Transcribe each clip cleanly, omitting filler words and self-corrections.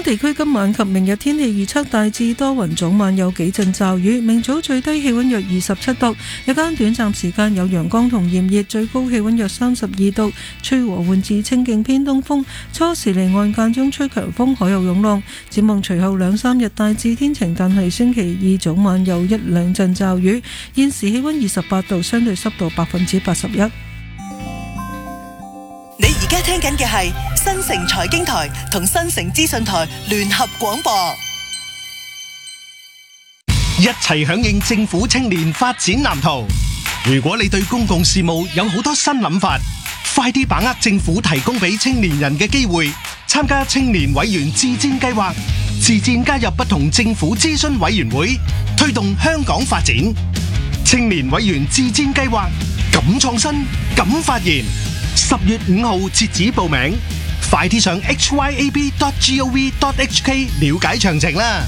地區今晚及明日天氣預測大致多雲，早晚有幾陣驟雨，明早最低氣溫約27度，日間短暫時間有陽光同炎熱，最高氣溫約32度，吹和緩至清勁偏東風，初時離岸間中吹強風，海有湧浪。展望隨後2-3日大致天晴，但係星期二早晚有1-2陣驟雨。現時氣溫28度，相對濕度81%。 你而家聽緊嘅係新城財經台同新城資訊台聯合廣播， 一齊響應政府青年發展藍圖。如果你對公共事務有好多新諗法，快啲把握政府提供俾青年人嘅機會，參加青年委員自薦計劃，自薦加入不同政府諮詢委員會，推動香港發展。青年委員自薦計劃，敢創新，敢發言。10月5號截止報名，快啲上 hyab.gov.hk 了解詳情啦。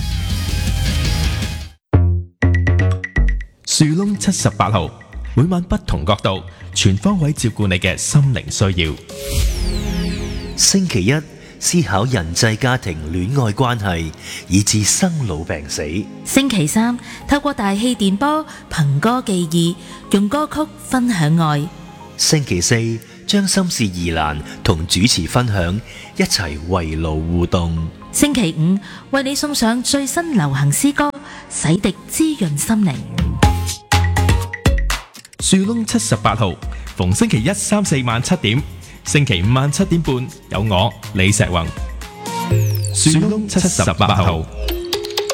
樹窿78號，每晚不同角度，全方位照顧你嘅心靈需要。 星期一，思考人際家庭戀愛關係，以至生老病死。 星期三，透過大氣電波，憑歌寄意，用歌曲分享愛。 星期四，將心事疑難同主持分享，一齊圍爐互動。 星期五，為你送上最新流行詩歌，洗滌滋潤心靈。 樹窿78號，逢星期一、3、4晚7點，星期五晚7點半有我李石宏。樹窿78號。